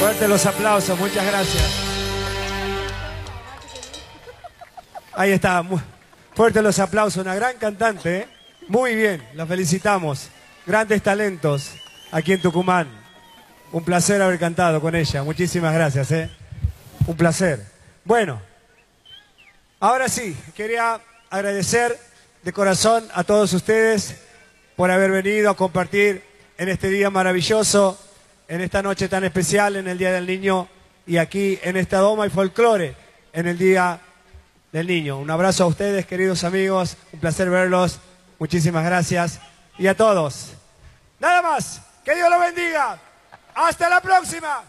Fuerte los aplausos, muchas gracias. Ahí está, fuerte los aplausos, una gran cantante, ¿eh? Muy bien, la felicitamos. Grandes talentos aquí en Tucumán. Un placer haber cantado con ella, muchísimas gracias, ¿eh? Un placer. Bueno, ahora sí, quería agradecer de corazón a todos ustedes por haber venido a compartir en este día maravilloso, en esta noche tan especial, en el Día del Niño, y aquí en esta Doma y Folclore, en el Día del Niño. Un abrazo a ustedes, queridos amigos, un placer verlos, muchísimas gracias, y a todos. Nada más, que Dios los bendiga. ¡Hasta la próxima!